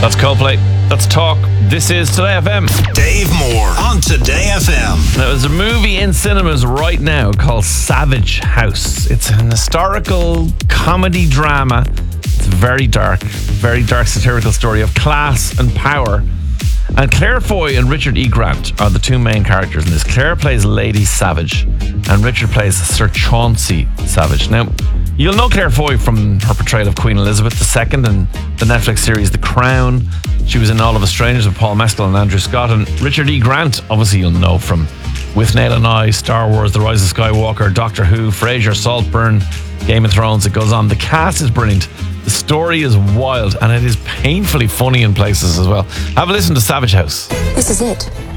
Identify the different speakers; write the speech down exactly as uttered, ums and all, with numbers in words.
Speaker 1: That's Coldplay. That's Talk. This is Today F M.
Speaker 2: Dave Moore on Today F M.
Speaker 1: Now, there's a movie in cinemas right now called Savage House. It's an historical comedy drama. It's very dark, very dark satirical story of class and power. And Claire Foy and Richard E. Grant are the two main characters in this. Claire plays Lady Savage and Richard plays Sir Chauncey Savage. Now, you'll know Claire Foy from her portrayal of Queen Elizabeth the Second in the Netflix series The Crown. She was in All of Us Strangers with Paul Mescal and Andrew Scott. And Richard E. Grant, obviously you'll know from With Nail and I, Star Wars, The Rise of Skywalker, Doctor Who, Frasier, Saltburn, Game of Thrones. It goes on. The cast is brilliant. The story is wild and it is painfully funny in places as well. Have a listen to Savage House.
Speaker 3: This is it.